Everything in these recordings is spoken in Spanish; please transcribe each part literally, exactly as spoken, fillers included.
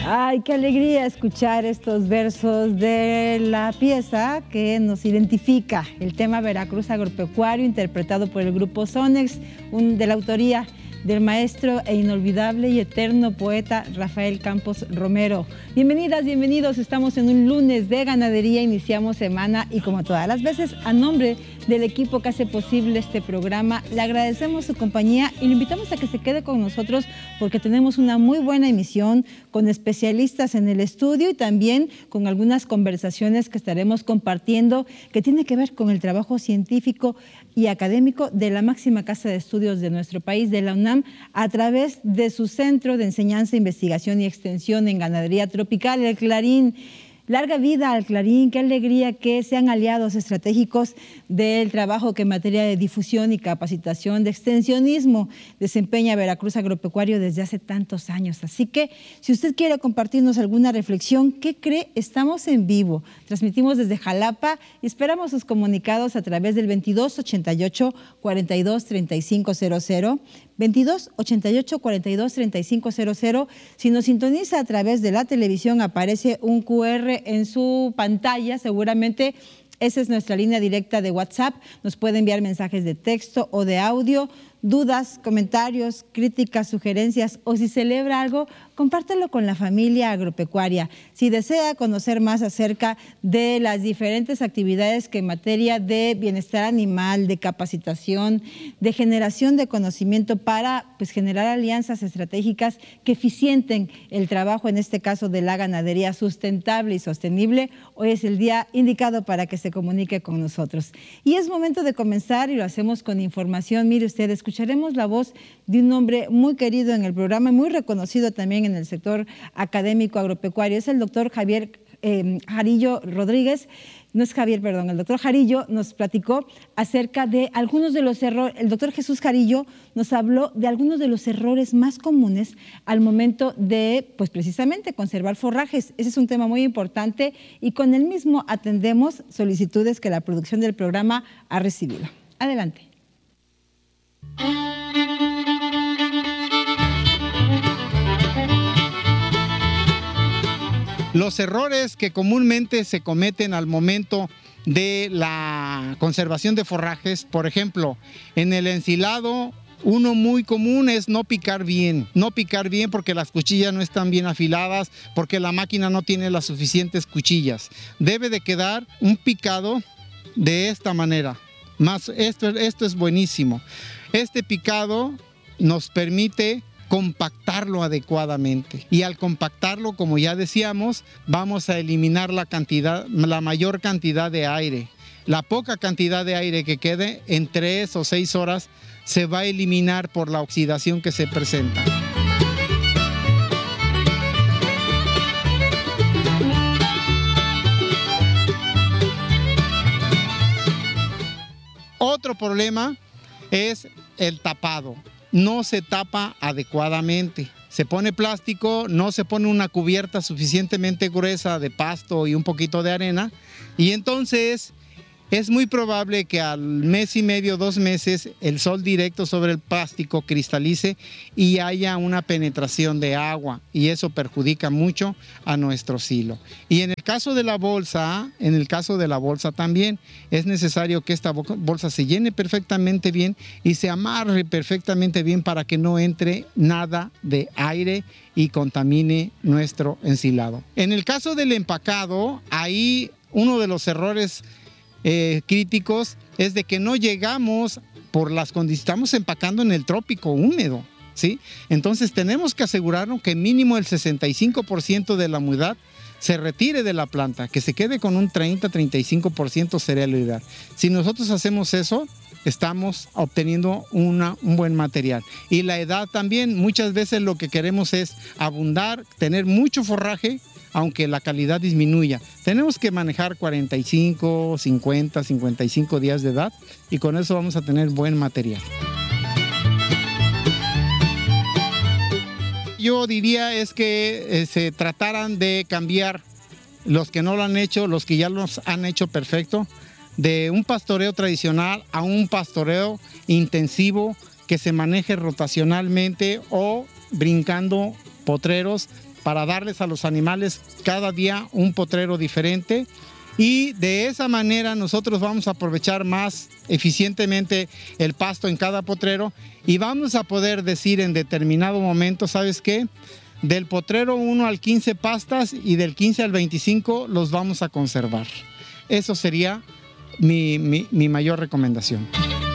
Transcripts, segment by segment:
Ay, qué alegría escuchar estos versos de la pieza que nos identifica, el tema Veracruz agropecuario, interpretado por el grupo Sonex, un, de la autoría del maestro e inolvidable y eterno poeta Rafael Campos Romero. Bienvenidas, bienvenidos, estamos en un lunes de ganadería, iniciamos semana y como todas las veces, a nombre del equipo que hace posible este programa, le agradecemos su compañía y le invitamos a que se quede con nosotros porque tenemos una muy buena emisión con especialistas en el estudio y también con algunas conversaciones que estaremos compartiendo que tiene que ver con el trabajo científico y académico de la máxima casa de estudios de nuestro país, de la UNAM, a través de su Centro de Enseñanza, Investigación y Extensión en Ganadería Tropical, el Clarín. Larga vida al Clarín, qué alegría que sean aliados estratégicos del trabajo que en materia de difusión y capacitación de extensionismo desempeña Veracruz Agropecuario desde hace tantos años. Así que si usted quiere compartirnos alguna reflexión, ¿qué cree? Estamos en vivo, transmitimos desde Jalapa y esperamos sus comunicados a través del veintidós ochenta y ocho, cuarenta y dos, treinta y cinco cero cero, veintidós ochenta y ocho, cuarenta y dos, treinta y cinco cero cero. Si nos sintoniza a través de la televisión, aparece un cu erre en su pantalla, seguramente esa es nuestra línea directa de WhatsApp. Nos puede enviar mensajes de texto o de audio, dudas, comentarios, críticas, sugerencias o si celebra algo, compártelo con la familia agropecuaria. Si desea conocer más acerca de las diferentes actividades que en materia de bienestar animal, de capacitación, de generación de conocimiento para pues, generar alianzas estratégicas que eficienten el trabajo, en este caso de la ganadería sustentable y sostenible, hoy es el día indicado para que se comunique con nosotros. Y es momento de comenzar y lo hacemos con información. Mire usted, escucharemos la voz de un hombre muy querido en el programa y muy reconocido también en el sector académico agropecuario. Es el doctor Javier eh, Jarillo Rodríguez. No es Javier, perdón, el doctor Jarillo nos platicó acerca de algunos de los errores. El doctor Jesús Jarillo nos habló de algunos de los errores más comunes al momento de, pues precisamente, conservar forrajes. Ese es un tema muy importante y con el mismo atendemos solicitudes que la producción del programa ha recibido. Adelante. Los errores que comúnmente se cometen al momento de la conservación de forrajes, por ejemplo, en el ensilado, uno muy común es no picar bien, no picar bien porque las cuchillas no están bien afiladas, porque la máquina no tiene las suficientes cuchillas. Debe de quedar un picado de esta manera. Más, esto, esto es buenísimo. Este picado nos permite compactarlo adecuadamente y al compactarlo, como ya decíamos, vamos a eliminar la cantidad, la mayor cantidad de aire. La poca cantidad de aire que quede en tres o seis horas se va a eliminar por la oxidación que se presenta. Otro problema es el tapado. No se tapa adecuadamente. Se pone plástico, no se pone una cubierta suficientemente gruesa de pasto y un poquito de arena, y entonces es muy probable que al mes y medio, dos meses, el sol directo sobre el plástico cristalice y haya una penetración de agua, y eso perjudica mucho a nuestro silo. Y en el caso de la bolsa, en el caso de la bolsa también, es necesario que esta bolsa se llene perfectamente bien y se amarre perfectamente bien para que no entre nada de aire y contamine nuestro ensilado. En el caso del empacado, ahí uno de los errores Eh, críticos es de que no llegamos por las condiciones, estamos empacando en el trópico húmedo, ¿sí? Entonces tenemos que asegurarnos que mínimo el sesenta y cinco por ciento de la humedad se retire de la planta, que se quede con un treinta, treinta y cinco por ciento sería lo ideal. Si nosotros hacemos eso, estamos obteniendo una, un buen material. Y la edad también, muchas veces lo que queremos es abundar, tener mucho forraje, aunque la calidad disminuya. Tenemos que manejar cuarenta y cinco, cincuenta, cincuenta y cinco días de edad y con eso vamos a tener buen material. Yo diría es que eh, se trataran de cambiar, los que no lo han hecho, los que ya los han hecho perfecto, de un pastoreo tradicional a un pastoreo intensivo que se maneje rotacionalmente o brincando potreros para darles a los animales cada día un potrero diferente. Y de esa manera nosotros vamos a aprovechar más eficientemente el pasto en cada potrero y vamos a poder decir en determinado momento, ¿sabes qué? Del potrero uno al quince pastas y del quince al veinticinco los vamos a conservar. Eso sería mi, mi, mi mayor recomendación.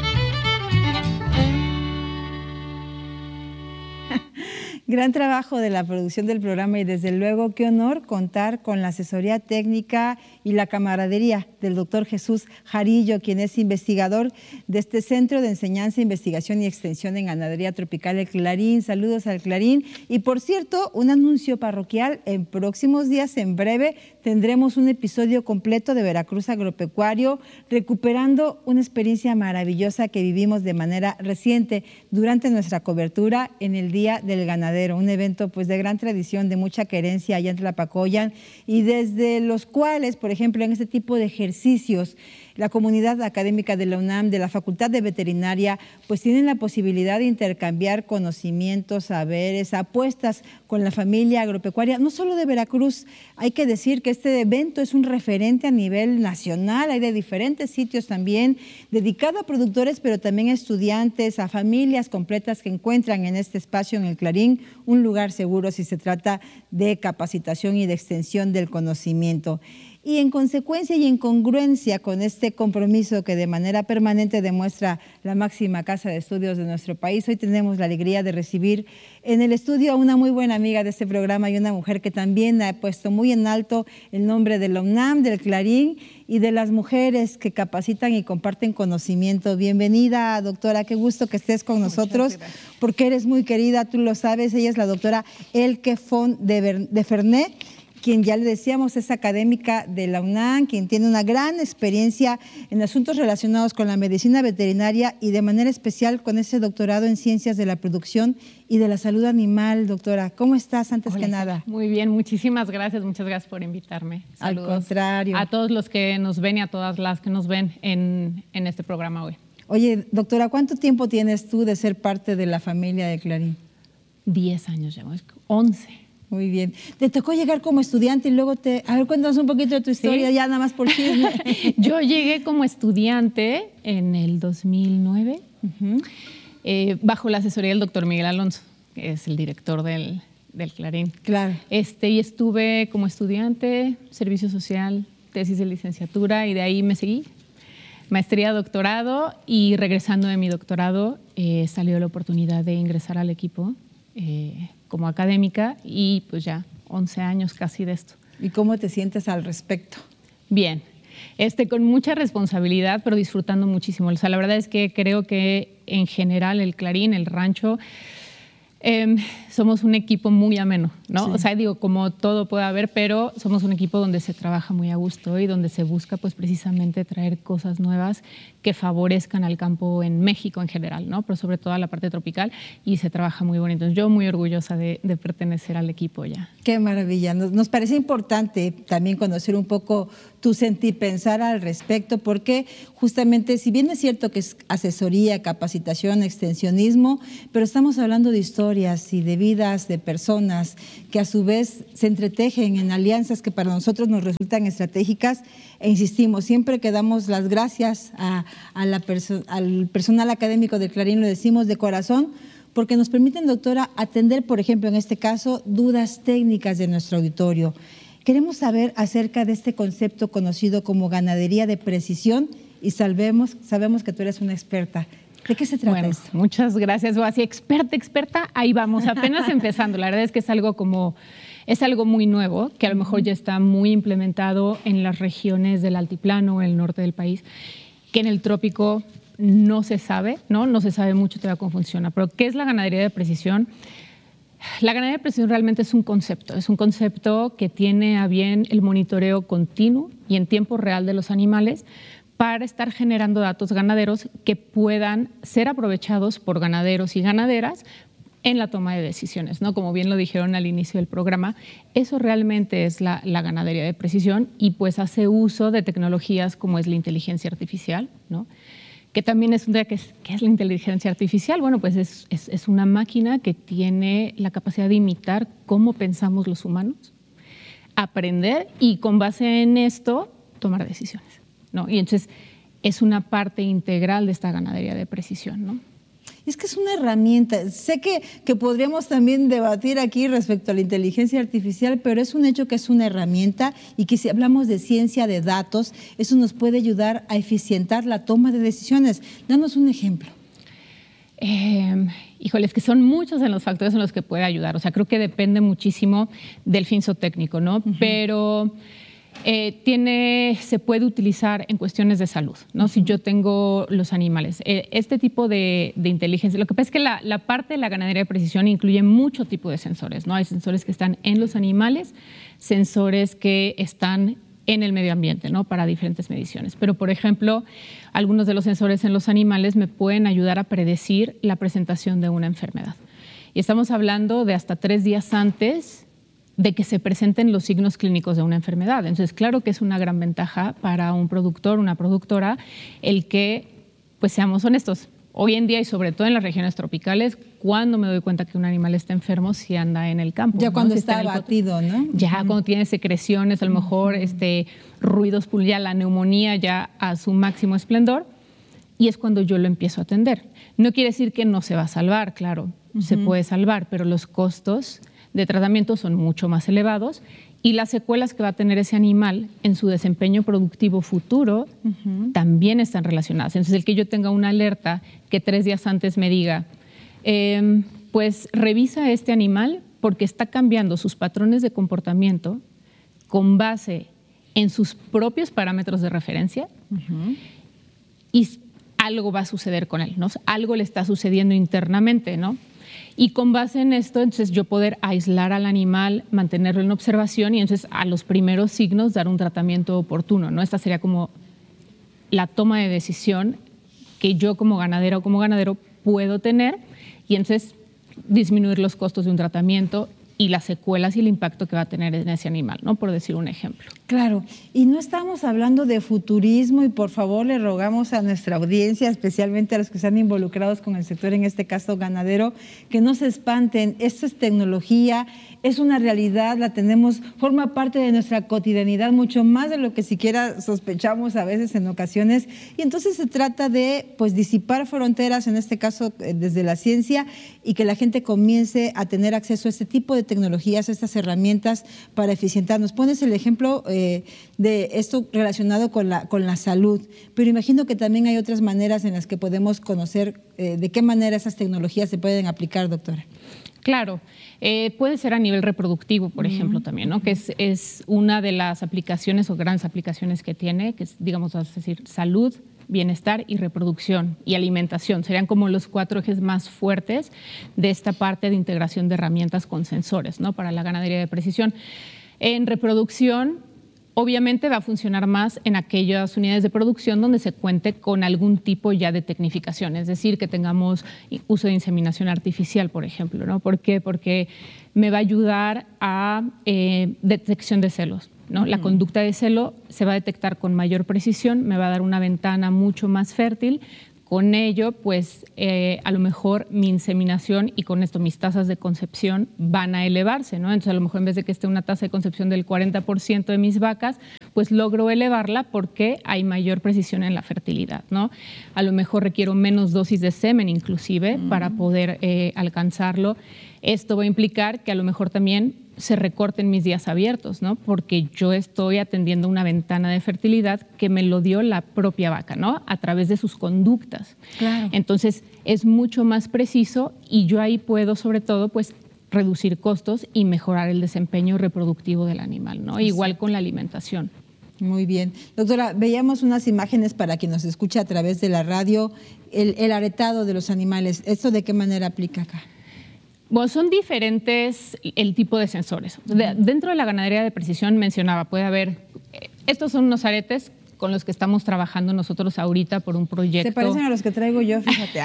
Gran trabajo de la producción del programa y desde luego qué honor contar con la asesoría técnica y la camaradería del doctor Jesús Jarillo, quien es investigador de este Centro de Enseñanza, Investigación y Extensión en Ganadería Tropical, el Clarín. Saludos al Clarín. Y por cierto, un anuncio parroquial, en próximos días, en breve, tendremos un episodio completo de Veracruz Agropecuario, recuperando una experiencia maravillosa que vivimos de manera reciente durante nuestra cobertura en el Día del Ganadero. Un evento pues de gran tradición, de mucha querencia allá en Tlapacoyan, y desde los cuales, por ejemplo, en este tipo de ejercicios, la comunidad académica de la UNAM, de la Facultad de Veterinaria, pues tienen la posibilidad de intercambiar conocimientos, saberes, apuestas con la familia agropecuaria, no solo de Veracruz. Hay que decir que este evento es un referente a nivel nacional, hay de diferentes sitios también, dedicado a productores, pero también a estudiantes, a familias completas que encuentran en este espacio, en el Clarín, un lugar seguro si se trata de capacitación y de extensión del conocimiento. Y en consecuencia y en congruencia con este compromiso que de manera permanente demuestra la máxima casa de estudios de nuestro país, hoy tenemos la alegría de recibir en el estudio a una muy buena amiga de este programa y una mujer que también ha puesto muy en alto el nombre de la UNAM, del Clarín y de las mujeres que capacitan y comparten conocimiento. Bienvenida, doctora, qué gusto que estés con nosotros, porque eres muy querida, tú lo sabes. Ella es la doctora Elke Font de, de Fernet, quien ya le decíamos es académica de la UNAM, quien tiene una gran experiencia en asuntos relacionados con la medicina veterinaria y de manera especial con ese doctorado en ciencias de la producción y de la salud animal. Doctora, ¿cómo estás antes Hola, que nada? Muy bien, muchísimas gracias, muchas gracias por invitarme. Saludos. Al contrario. A todos los que nos ven y a todas las que nos ven en, en este programa hoy. Oye, doctora, ¿cuánto tiempo tienes tú de ser parte de la familia de Clarín? Diez años ya, once. Muy bien. Te tocó llegar como estudiante y luego te... A ver, cuéntanos un poquito de tu historia, ¿sí? Ya nada más por chisme. Yo llegué como estudiante en el dos mil nueve, uh-huh. eh, bajo la asesoría del doctor Miguel Alonso, que es el director del, del Clarín. Claro. Este, y estuve como estudiante, servicio social, tesis de licenciatura, y de ahí me seguí. Maestría, doctorado, y regresando de mi doctorado eh, salió la oportunidad de ingresar al equipo eh, como académica y pues ya once años casi de esto. ¿Y cómo te sientes al respecto? Bien, este, con mucha responsabilidad, pero disfrutando muchísimo. O sea, la verdad es que creo que en general el Clarín, el rancho, eh, somos un equipo muy ameno, ¿no? Sí. O sea, digo, como todo puede haber, pero somos un equipo donde se trabaja muy a gusto y donde se busca pues precisamente traer cosas nuevas que favorezcan al campo en México en general, ¿no? Pero sobre todo a la parte tropical, y se trabaja muy bonito. Entonces, yo muy orgullosa de, de pertenecer al equipo ya. Qué maravilla. Nos, nos parece importante también conocer un poco tu sentir, pensar al respecto, porque justamente, si bien es cierto que es asesoría, capacitación, extensionismo, pero estamos hablando de historias y de vidas de personas que a su vez se entretejen en alianzas que para nosotros nos resultan estratégicas, e insistimos, siempre que damos las gracias a, a la perso- al personal académico del Clarín, lo decimos de corazón, porque nos permiten, doctora, atender, por ejemplo, en este caso, dudas técnicas de nuestro auditorio. Queremos saber acerca de este concepto conocido como ganadería de precisión y sabemos, sabemos que tú eres una experta. ¿De qué se trata bueno, esto? Muchas gracias. O así, experta, experta, ahí vamos, apenas empezando. La verdad es que es algo como, es algo muy nuevo, que a lo mejor ya está muy implementado en las regiones del altiplano, el norte del país, que en el trópico no se sabe, ¿no? No se sabe mucho todavía cómo funciona. Pero, ¿qué es la ganadería de precisión? La ganadería de precisión realmente es un concepto, es un concepto que tiene a bien el monitoreo continuo y en tiempo real de los animales para estar generando datos ganaderos que puedan ser aprovechados por ganaderos y ganaderas en la toma de decisiones, ¿no? Como bien lo dijeron al inicio del programa, eso realmente es la, la ganadería de precisión, y pues hace uso de tecnologías como es la inteligencia artificial, ¿no? que también es un tema que es, ¿qué es la inteligencia artificial? Bueno, pues es, es, es una máquina que tiene la capacidad de imitar cómo pensamos los humanos, aprender y con base en esto tomar decisiones, ¿no? Y entonces es una parte integral de esta ganadería de precisión, ¿no? Es que es una herramienta. Sé que, que podríamos también debatir aquí respecto a la inteligencia artificial, pero es un hecho que es una herramienta y que si hablamos de ciencia de datos, eso nos puede ayudar a eficientar la toma de decisiones. Danos un ejemplo. Eh, híjole, es que son muchos en los factores en los que puede ayudar. O sea, creo que depende muchísimo del fin técnico, ¿no? Uh-huh. Pero eh, tiene, se puede utilizar en cuestiones de salud, ¿no? Uh-huh. Si yo tengo los animales. Eh, este tipo de, de inteligencia, lo que pasa es que la, la parte de la ganadería de precisión incluye mucho tipo de sensores, ¿no? Hay sensores que están en los animales, sensores que están en el medio ambiente, ¿no? Para diferentes mediciones. Pero, por ejemplo, algunos de los sensores en los animales me pueden ayudar a predecir la presentación de una enfermedad. Y estamos hablando de hasta tres días antes de que se presenten los signos clínicos de una enfermedad. Entonces, claro que es una gran ventaja para un productor, una productora, el que, pues seamos honestos, hoy en día y sobre todo en las regiones tropicales, cuando me doy cuenta que un animal está enfermo, si anda en el campo. Ya ¿no? cuando si está, está abatido, ¿no? Ya uh-huh. cuando tiene secreciones, a lo mejor uh-huh. este, ruidos, ya la neumonía ya a su máximo esplendor, y es cuando yo lo empiezo a atender. No quiere decir que no se va a salvar, claro, uh-huh. se puede salvar, pero los costos de tratamiento son mucho más elevados y las secuelas que va a tener ese animal en su desempeño productivo futuro uh-huh. también están relacionadas. Entonces, el que yo tenga una alerta que tres días antes me diga, eh, pues revisa este animal porque está cambiando sus patrones de comportamiento con base en sus propios parámetros de referencia uh-huh. y algo va a suceder con él, ¿no? Algo le está sucediendo internamente, ¿no? Y con base en esto, entonces yo poder aislar al animal, mantenerlo en observación y entonces a los primeros signos dar un tratamiento oportuno, ¿no? Esta sería como la toma de decisión que yo como ganadera o como ganadero puedo tener y entonces disminuir los costos de un tratamiento y las secuelas y el impacto que va a tener en ese animal, ¿no? Por decir un ejemplo. Claro, y no estamos hablando de futurismo y por favor le rogamos a nuestra audiencia, especialmente a los que están involucrados con el sector, en este caso ganadero, que no se espanten. Esto es tecnología, es una realidad, la tenemos, forma parte de nuestra cotidianidad, mucho más de lo que siquiera sospechamos a veces en ocasiones. Y entonces se trata de, pues, disipar fronteras, en este caso desde la ciencia, y que la gente comience a tener acceso a este tipo de tecnologías, a estas herramientas para eficientar. Nos pones el ejemplo eh, de esto relacionado con la, con la salud, pero imagino que también hay otras maneras en las que podemos conocer eh, de qué manera esas tecnologías se pueden aplicar, doctora. Claro, eh, puede ser a nivel reproductivo, por uh-huh. ejemplo, también, ¿no? Que es, es una de las aplicaciones o grandes aplicaciones que tiene, que es, digamos, es decir, salud, bienestar y reproducción y alimentación. Serían como los cuatro ejes más fuertes de esta parte de integración de herramientas con sensores, ¿no? Para la ganadería de precisión. En reproducción, obviamente va a funcionar más en aquellas unidades de producción donde se cuente con algún tipo ya de tecnificación, es decir, que tengamos uso de inseminación artificial, por ejemplo, ¿no? ¿Por qué? Porque me va a ayudar a eh, detección de celos, ¿no? La conducta de celo se va a detectar con mayor precisión, me va a dar una ventana mucho más fértil. Con ello, pues eh, a lo mejor mi inseminación y con esto mis tasas de concepción van a elevarse, ¿no? Entonces a lo mejor en vez de que esté una tasa de concepción del cuarenta por ciento de mis vacas, pues logro elevarla porque hay mayor precisión en la fertilidad, ¿no? A lo mejor requiero menos dosis de semen inclusive mm. para poder eh, alcanzarlo. Esto va a implicar que a lo mejor también se recorten mis días abiertos, ¿no? Porque yo estoy atendiendo una ventana de fertilidad que me lo dio la propia vaca, ¿no? A través de sus conductas. Claro. Entonces, es mucho más preciso y yo ahí puedo, sobre todo, pues, reducir costos y mejorar el desempeño reproductivo del animal, ¿no? Sí. Igual con la alimentación. Muy bien. Doctora, veíamos unas imágenes para quien nos escucha a través de la radio, el, el aretado de los animales. ¿Esto de qué manera aplica acá? Bueno, son diferentes el tipo de sensores. De, dentro de la ganadería de precisión mencionaba, puede haber, estos son unos aretes con los que estamos trabajando nosotros ahorita por un proyecto. Se parecen a los que traigo yo, fíjate.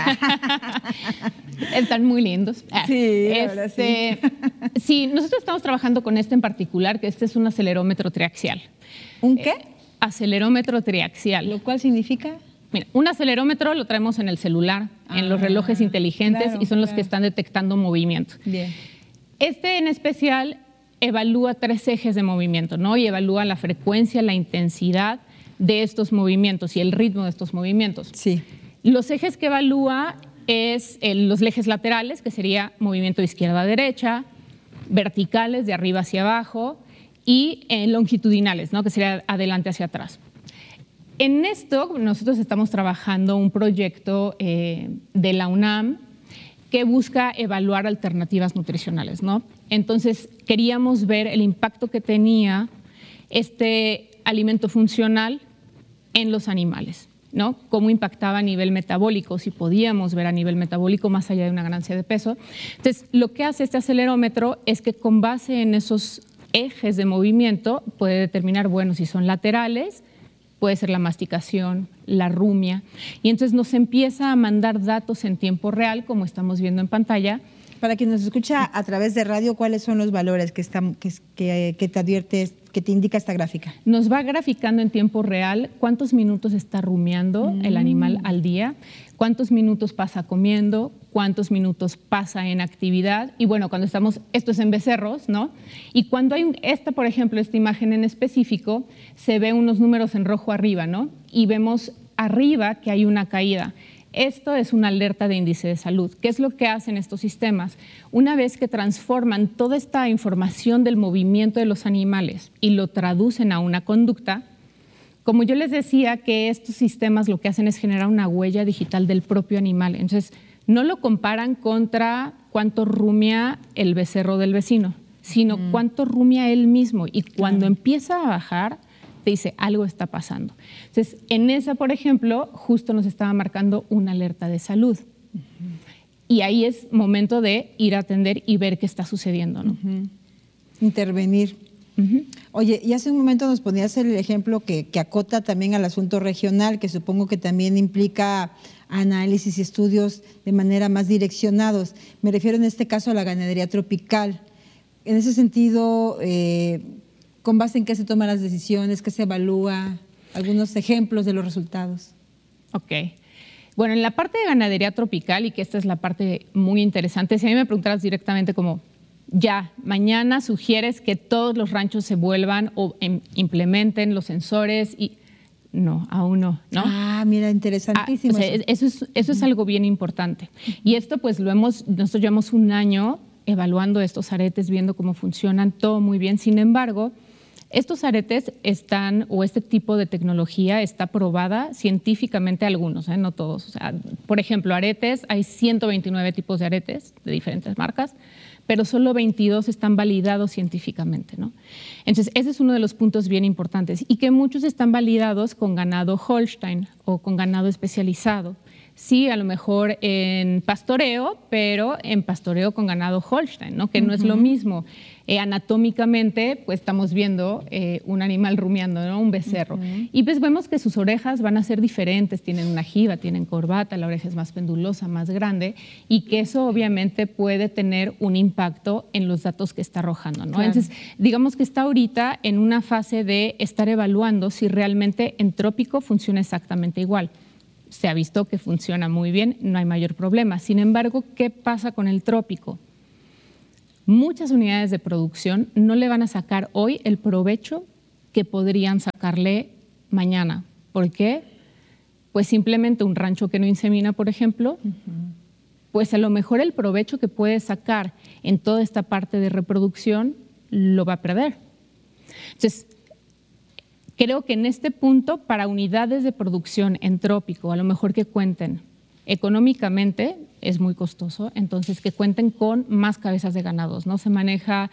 Están muy lindos. Sí, ahora este, sí. Sí, nosotros estamos trabajando con este en particular, que este es un acelerómetro triaxial. ¿Un qué? Eh, acelerómetro triaxial. ¿Lo cual significa? Mira, un acelerómetro lo traemos en el celular, ah, en los relojes inteligentes, claro, y son claro. los que están detectando movimiento. Bien. Este en especial evalúa tres ejes de movimiento, ¿no? Y evalúa la frecuencia, la intensidad de estos movimientos y el ritmo de estos movimientos. Sí. Los ejes que evalúa es el, los ejes laterales, que sería movimiento de izquierda a derecha, verticales de arriba hacia abajo y eh, longitudinales, ¿no? Que sería adelante hacia atrás. En esto nosotros estamos trabajando un proyecto eh, de la UNAM que busca evaluar alternativas nutricionales, ¿no? Entonces queríamos ver el impacto que tenía este alimento funcional en los animales, ¿no? Cómo impactaba a nivel metabólico, si podíamos ver a nivel metabólico más allá de una ganancia de peso. Entonces, lo que hace este acelerómetro es que con base en esos ejes de movimiento puede determinar, bueno, si son laterales, puede ser la masticación, la rumia, y entonces nos empieza a mandar datos en tiempo real, como estamos viendo en pantalla. Para quien nos escucha a través de radio, ¿cuáles son los valores que, está, que, que, que te advierte, que te indica esta gráfica? Nos va graficando en tiempo real cuántos minutos está rumiando mm. el animal al día, cuántos minutos pasa comiendo, cuántos minutos pasa en actividad. Y bueno, cuando estamos, esto es en becerros, ¿no? Y cuando hay un, esta, por ejemplo, esta imagen en específico, se ve unos números en rojo arriba, ¿no? Y vemos arriba que hay una caída. Esto es una alerta de índice de salud. ¿Qué es lo que hacen estos sistemas? Una vez que transforman toda esta información del movimiento de los animales y lo traducen a una conducta, como yo les decía que estos sistemas lo que hacen es generar una huella digital del propio animal. Entonces, no lo comparan contra cuánto rumia el becerro del vecino, sino mm. cuánto rumia él mismo. Y cuando claro. empieza a bajar, te dice, algo está pasando. Entonces, en esa, por ejemplo, justo nos estaba marcando una alerta de salud. Uh-huh. Y ahí es momento de ir a atender y ver qué está sucediendo, ¿no? Uh-huh. Intervenir. Uh-huh. Oye, y hace un momento nos ponías el ejemplo que, que acota también al asunto regional, que supongo que también implica análisis y estudios de manera más direccionados. Me refiero en este caso a la ganadería tropical. En ese sentido, eh, ¿con base en qué se toman las decisiones? ¿Qué se evalúa? Algunos ejemplos de los resultados. Ok. Bueno, en la parte de ganadería tropical, y que esta es la parte muy interesante, si a mí me preguntaras directamente como, ya, mañana sugieres que todos los ranchos se vuelvan o em, implementen los sensores y... No, aún no, ¿no? Ah, mira, interesantísimo. Ah, o sea, eso es, eso es algo bien importante. Y esto pues lo hemos, nosotros llevamos un año evaluando estos aretes, viendo cómo funcionan, todo muy bien. Sin embargo, estos aretes están, o este tipo de tecnología está probada científicamente, algunos, ¿eh? No todos. O sea, por ejemplo, aretes, hay ciento veintinueve tipos de aretes de diferentes marcas, pero solo veintidós están validados científicamente, ¿no? Entonces, ese es uno de los puntos bien importantes, y que muchos están validados con ganado Holstein o con ganado especializado. Sí, a lo mejor en pastoreo, pero en pastoreo con ganado Holstein, ¿no? Que no uh-huh. es lo mismo. Eh, anatómicamente, pues estamos viendo eh, un animal rumiando, ¿no? Un becerro. Uh-huh. Y pues vemos que sus orejas van a ser diferentes, tienen una jiba, tienen corbata, la oreja es más pendulosa, más grande, y que eso obviamente puede tener un impacto en los datos que está arrojando, ¿no? Claro. Entonces, digamos que está ahorita en una fase de estar evaluando si realmente en trópico funciona exactamente igual. Se ha visto que funciona muy bien, no hay mayor problema. Sin embargo, ¿qué pasa con el trópico? Muchas unidades de producción no le van a sacar hoy el provecho que podrían sacarle mañana. ¿Por qué? Pues simplemente un rancho que no insemina, por ejemplo, uh-huh. pues a lo mejor el provecho que puede sacar en toda esta parte de reproducción lo va a perder. Entonces, creo que en este punto, para unidades de producción en trópico, a lo mejor que cuenten económicamente, es muy costoso, entonces que cuenten con más cabezas de ganados, ¿no? Se maneja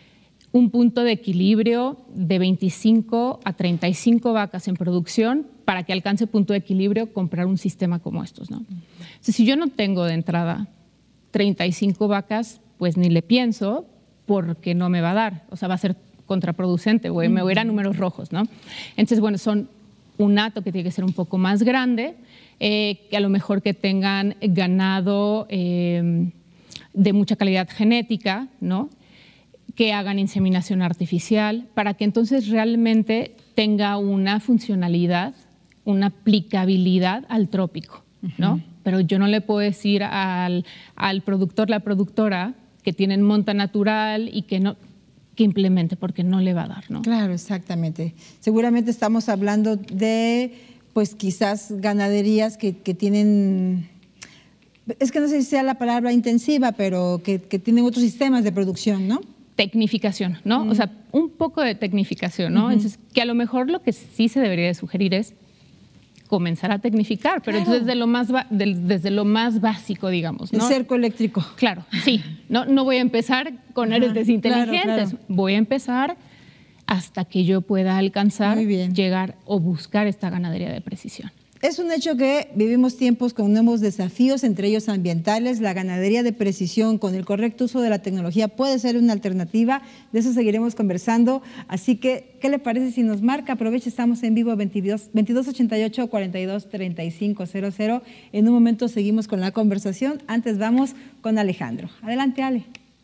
un punto de equilibrio de veinticinco a treinta y cinco vacas en producción para que alcance punto de equilibrio comprar un sistema como estos, ¿no? Entonces, si yo no tengo de entrada treinta y cinco vacas, pues ni le pienso porque no me va a dar, o sea, va a ser contraproducente, güey, me voy a ir a números rojos, ¿no? Entonces, bueno, son un hato que tiene que ser un poco más grande, eh, que a lo mejor que tengan ganado eh, de mucha calidad genética, ¿no? Que hagan inseminación artificial, para que entonces realmente tenga una funcionalidad, una aplicabilidad al trópico, ¿no? Uh-huh. Pero yo no le puedo decir al, al productor, la productora, que tienen monta natural y que no... que implemente, porque no le va a dar, ¿no? Claro, exactamente. Seguramente estamos hablando de, pues quizás ganaderías que, que tienen, es que no sé si sea la palabra intensiva, pero que, que tienen otros sistemas de producción, ¿no? Tecnificación, ¿no? Mm. O sea, un poco de tecnificación, ¿no? Uh-huh. Entonces, que a lo mejor lo que sí se debería de sugerir es comenzar a tecnificar, pero claro. entonces desde lo más de, desde lo más básico, digamos, ¿no? El cerco eléctrico. Claro, sí. No, no voy a empezar con aretes inteligentes. Claro, claro. Voy a empezar hasta que yo pueda alcanzar, llegar o buscar esta ganadería de precisión. Es un hecho que vivimos tiempos con nuevos desafíos, entre ellos ambientales. La ganadería de precisión con el correcto uso de la tecnología puede ser una alternativa. De eso seguiremos conversando. Así que, ¿qué le parece si nos marca? Aproveche, estamos en vivo veintidós, veintidós ochenta y ocho, cuarenta y dos, treinta y cinco cero cero. En un momento seguimos con la conversación. Antes vamos con Alejandro. Adelante, Ale.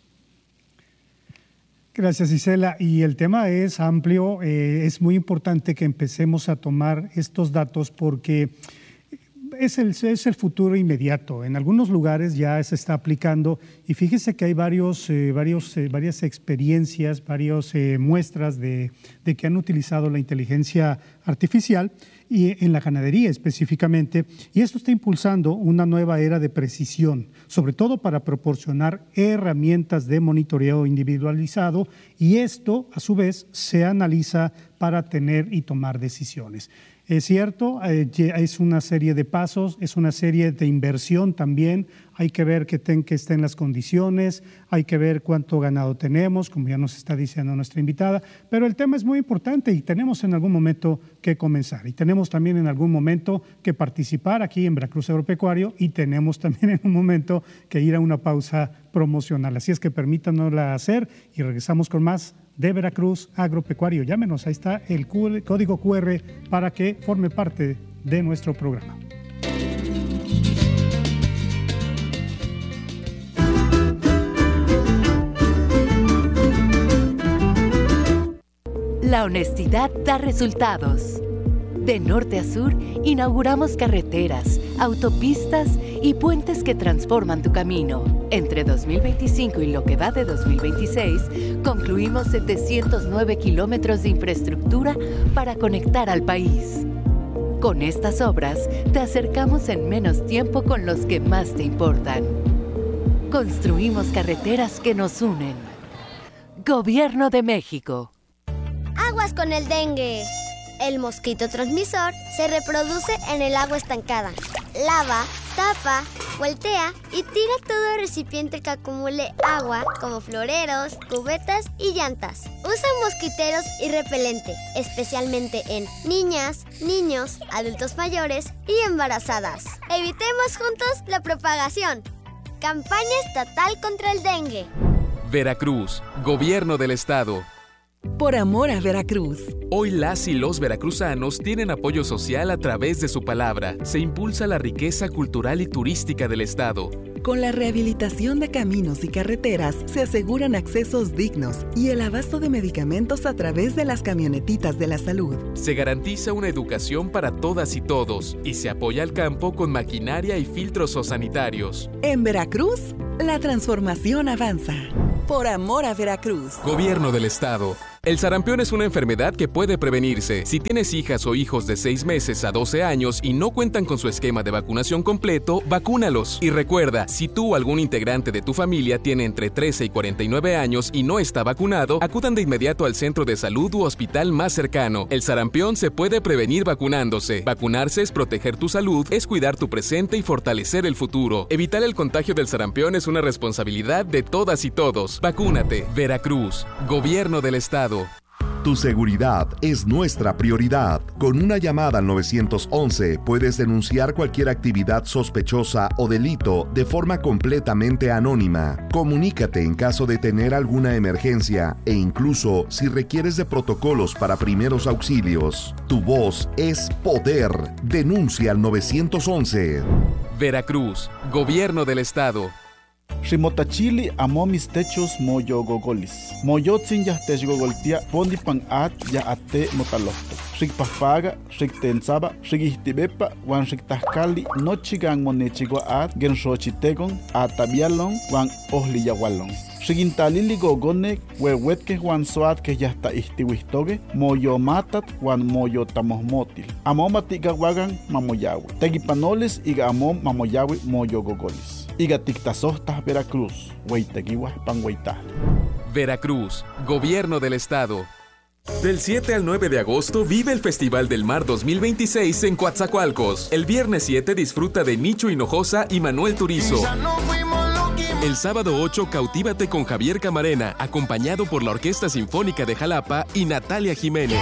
Gracias, Isela. Y el tema es amplio. Eh, es muy importante que empecemos a tomar estos datos porque es el, es el futuro inmediato. En algunos lugares ya se está aplicando y fíjese que hay varios, eh, varios, eh, varias experiencias, varias eh, muestras de, de que han utilizado la inteligencia artificial y en la ganadería específicamente, y esto está impulsando una nueva era de precisión, sobre todo para proporcionar herramientas de monitoreo individualizado, y esto a su vez se analiza para tener y tomar decisiones. Es cierto, eh, es una serie de pasos, es una serie de inversión también. Hay que ver que, ten, que estén las condiciones, hay que ver cuánto ganado tenemos, como ya nos está diciendo nuestra invitada, pero el tema es muy importante y tenemos en algún momento que comenzar. Y tenemos también en algún momento que participar aquí en Veracruz Agropecuario y tenemos también en un momento que ir a una pausa promocional. Así es que permítanosla hacer y regresamos con más de Veracruz Agropecuario. Llámenos, ahí está el código cu erre para que forme parte de nuestro programa. La honestidad da resultados. De norte a sur, inauguramos carreteras, autopistas y puentes que transforman tu camino. Entre dos mil veinticinco y lo que va de dos mil veintiséis, concluimos setecientos nueve kilómetros de infraestructura para conectar al país. Con estas obras, te acercamos en menos tiempo con los que más te importan. Construimos carreteras que nos unen. Gobierno de México. Aguas con el dengue. El mosquito transmisor se reproduce en el agua estancada. Lava, tapa, voltea y tira todo el recipiente que acumule agua, como floreros, cubetas y llantas. Usa mosquiteros y repelente, especialmente en niñas, niños, adultos mayores y embarazadas. Evitemos juntos la propagación. Campaña estatal contra el dengue. Veracruz, Gobierno del Estado. Por amor a Veracruz. Hoy las y los veracruzanos tienen apoyo social a través de su palabra. Se impulsa la riqueza cultural y turística del estado. Con la rehabilitación de caminos y carreteras se aseguran accesos dignos y el abasto de medicamentos a través de las camionetitas de la salud. Se garantiza una educación para todas y todos y se apoya al campo con maquinaria y filtros sanitarios. En Veracruz, la transformación avanza. Por amor a Veracruz. Gobierno del Estado. El sarampión es una enfermedad que puede prevenirse. Si tienes hijas o hijos de seis meses a doce años y no cuentan con su esquema de vacunación completo, vacúnalos. Y recuerda, si tú o algún integrante de tu familia tiene entre trece y cuarenta y nueve años y no está vacunado, acudan de inmediato al centro de salud u hospital más cercano. El sarampión se puede prevenir vacunándose. Vacunarse es proteger tu salud, es cuidar tu presente y fortalecer el futuro. Evitar el contagio del sarampión es una responsabilidad de todas y todos. Vacúnate. Veracruz, Gobierno del Estado. Tu seguridad es nuestra prioridad. Con una llamada al nueve once puedes denunciar cualquier actividad sospechosa o delito de forma completamente anónima. Comunícate en caso de tener alguna emergencia e incluso si requieres de protocolos para primeros auxilios. Tu voz es poder. Denuncia al nueve once. Veracruz, Gobierno del Estado. Rimotachili amo mis techos moyo gogolis. Moyotzin ya tech gogoltia pondi pan at ya ate motalohto. Rik pafaga, rik tensaba, rik ihtibepa, wan rik tahkali, nochigan monechigua at, gen xochitegon, atabialon, wan ohliyawalon. Xigintalili gogonek, huehuetke wan soat que ya está ihtiwistoge, moyo matat wan moyo tamohmotil. Amo matigawagan mamoyawe. Tegipanoles iga amom mamoyawe moyo gogolis. Iga tiktasohtas Veracruz, hueitegiwas pan hueitajle. Veracruz, Gobierno del Estado. Del siete al nueve de agosto vive el Festival del Mar dos mil veintiséis en Coatzacoalcos. El viernes siete disfruta de Nicho Hinojosa y Manuel Turizo. El sábado ocho cautívate con Javier Camarena, acompañado por la Orquesta Sinfónica de Jalapa y Natalia Jiménez.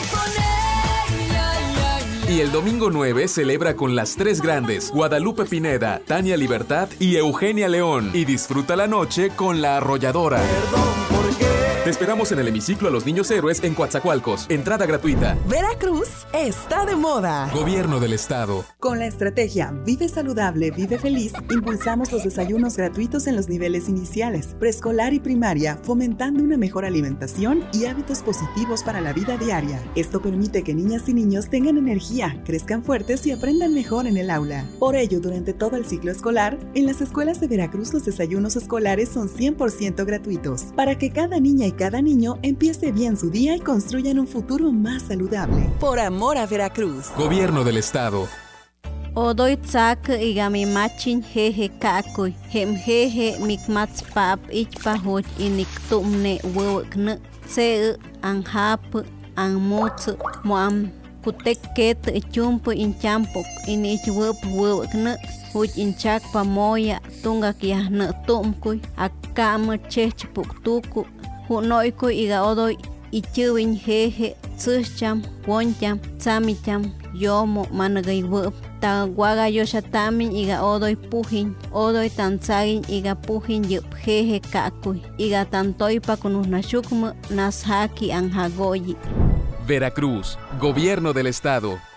Y el domingo nueve celebra con las tres grandes, Guadalupe Pineda, Tania Libertad y Eugenia León. Y disfruta la noche con La Arrolladora. Te esperamos en el hemiciclo a los Niños Héroes en Coatzacoalcos. Entrada gratuita. Veracruz está de moda. Gobierno del Estado. Con la estrategia Vive Saludable, Vive Feliz, impulsamos los desayunos gratuitos en los niveles iniciales, preescolar y primaria, fomentando una mejor alimentación y hábitos positivos para la vida diaria. Esto permite que niñas y niños tengan energía, crezcan fuertes y aprendan mejor en el aula. Por ello, durante todo el ciclo escolar, en las escuelas de Veracruz los desayunos escolares son cien por ciento gratuitos, para que cada niña y cada niño empiece bien su día y construyan un futuro más saludable. Por amor a Veracruz. Gobierno del Estado. Odoy tsak igami machin jeje kakoy. Hem jeje mikmats pap ichpahoch inik tumne wewkne. Se anhap anmots moam kutek ket chump inchampok inich wep wewkne. Huch inchak pamoya tungak yahne tumkuy. Akam chechpuk tuku. Hunoiko iga odoy ichiwin jeje tsucham woncham tsamicham yomo managay wep tawaga yoshatamin iga odoy pujin odoy tanzagin iga pujin yup jeje kakuy iga tantoy pakunusnashukma nashaki anjagoyi. Veracruz, Gobierno del Estado.